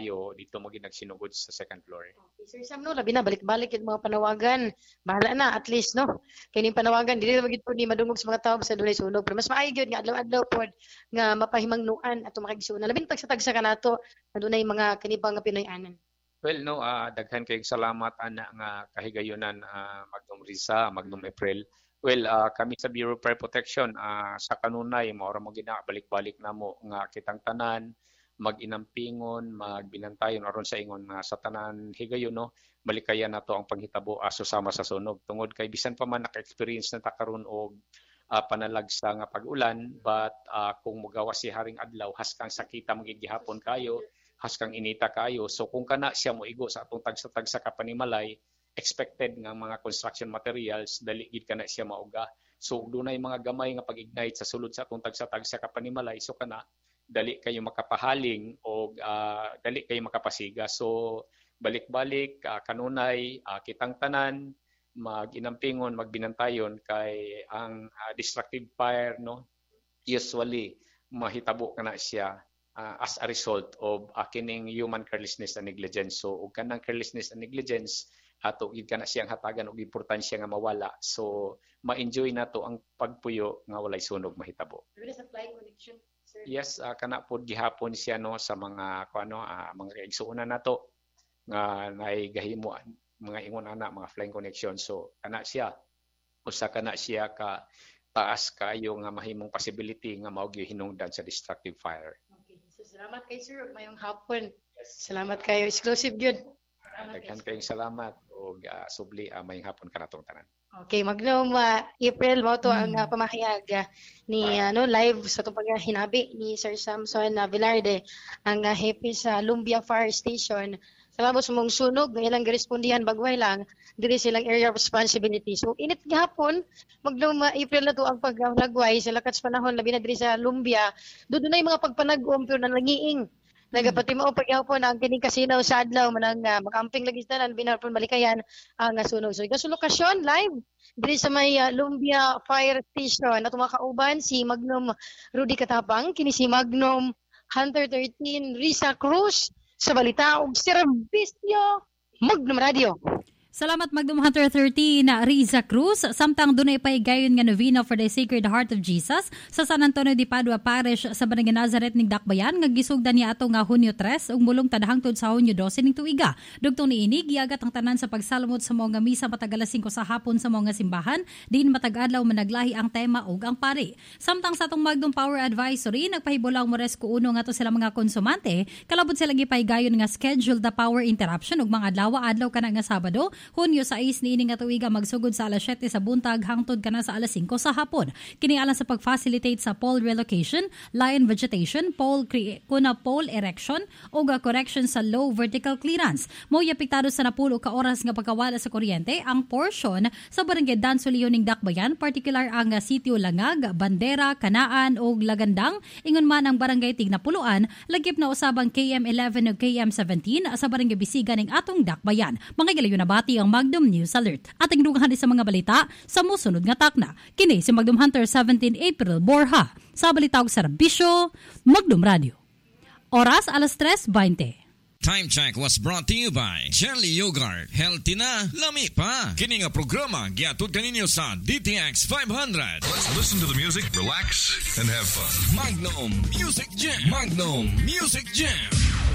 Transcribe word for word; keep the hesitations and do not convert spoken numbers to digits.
kayo dito mo ginagsinugod sa second floor. Okay, Sir Sam, no, labi na, balik-balik yung mga panawagan. Bahala na, at least, no? Kaya yung panawagan, dili na magiging po ni madungog sa mga tao sa dunay sunog. Pero mas maayos yun nga, adlaw-adlaw po, nga mapahimangnuan at makagisunan. Labing tagsa-tagsa ka na to, na dunay mga kanibang nga Pinoy-anan. Well, no, uh, daghan kayong salamat, ana, nga kahigayonan, uh, Magnum Risa, Magnum April. Well, uh, kami sa Bureau of Fire Protection, uh, sa kanunay, maura mo ginabalik-balik na mo nga kitang tanan, mag-inampingon, magbinantayon aron sa ingon nga sa tanan higayon, no, balikayan na to ang panghitabo aso sama sa sunog. Tungod kay bisan pa man naka-experience na ta karon og uh, panalagsa nga pag-ulan, but uh, kung magawa si haring adlaw, haskang sakita magigihapon kayo, haskang inita kayo. So kung kana siya moigo sa atong tagsa-tagsa ka panimalay, expected nga mga construction materials, dali gid kana siya mauga. So dunay mga gamay nga pag-ignite sa sulod sa atong tagsa-tagsa ka panimalay, so kana dali kayo makapahaling o uh, dali kayo makapasiga. So balik-balik, uh, kanunay, uh, kitang tanan, mag-inampingon, magbinantayon kay ang uh, destructive fire, no, usually mahitabo kana siya uh, as a result of uh, kining human carelessness and negligence. So ug kanang carelessness and negligence, ato gid kana siyang hatagan og importansya nga mawala. So ma-enjoy nato ang pagpuyo nga walay sunog mahitabo. Pero sa flight connection, sir. Yes, uh, kana pod gihapon siya, no, sa mga kuano, uh, mga igsuonan nato nga naay gahimo mga ingon ana mga flying connection. So kana siya usa kana siya ka taas kayo nga mahimong possibility nga mao gyud hinungdan sa destructive fire. Okay. So salamat kay sir ug mayong hapon. Yes. Salamat kayo, exclusive gyud. Daghan kayong salamat ug uh, subli uh, mayong hapon kanatong tanan. Okay, Magnum uh, April mo to ang uh, pamahayag uh, ni ano live sa tupag hinabi ni Sir Samson uh, Velarde, ang uh, hepe sa Lumbia Fire Station. Salamat sa mong sunog nga ilang girespondihan bagway lang diri silang area of responsibility. So init gihapon, Magnum uh, April na to ang paglagway sa lakas panahon labi na diri sa Lumbia. Doon na mga pagpanag-om pero nangiing. Nagapati mo paghapon ang kining kasino sa adlaw manang uh, makamping lagi tanan binarpon balikayan ang uh, sunog. So ikaw sa lokasyon live diri sa may uh, Lumbia Fire Station na tumakauban si Magnum Rudy Katapang, kini si Magnum Hunter thirteen Risa Cruz sa balita ug serbisyo Magnum Radio. Salamat Magnum Hunter thirteen na Riza Cruz. Samtang dunay paigayon nga novena for the Sacred Heart of Jesus sa San Antonio de Padua Parish sa Barangay Nazareth ning Dakbayan nga gisugdan niya ato nga Hunyo tres ug mulong tadhangtod sa Hunyo twelve ning tuiga. Dugtong niini giagat ang tanan sa pagsalamot sa mga misa matag alas singko sa hapon sa mga simbahan, diin matag adlaw managlahi ang tema ug ang pari. Samtang sa atong Magnum Power Advisory nagpahibulang Moresco uno nga to sila mga konsumante, kalabot sila gipaigayon nga schedule the power interruption ug mga adlaw adlaw kana nga Sabado Hunyo sais niini nga tuiga magsugod sa alas siyete sa buntag hangtod kana sa alas singko sa hapon. Kini alang sa pag-facilitate sa pole relocation, line vegetation, pole cre- kuna pole erection o correction sa low vertical clearance. Mo apektado sa napulo ka oras nga pagkawala sa kuryente ang portion sa Barangay Dansolio ning Dakbayan, particular ang sitio Langag, Bandera, Kanaan o Lagandang, ingon man ang Barangay Tignapuluan, lagip na usabang K M eleven ug K M seventeen sa Barangay Bisigan ning atong Dakbayan. Mga gilayo na bati ang Magnum News Alert. Ating dugahan sa mga balita sa musunod nga takna. Kini si Magnum Hunter seventeen April Borja sa balitawag sa Bisyo, Magnum Radio. Oras alas tres twenty. Time check was brought to you by Jelly Yogurt. Healthy na, lami pa. Kini nga programa giatud kaninyo sa D T X five hundred. Let's listen to the music, relax, and have fun. Magnum Music Jam. Magnum Music Jam.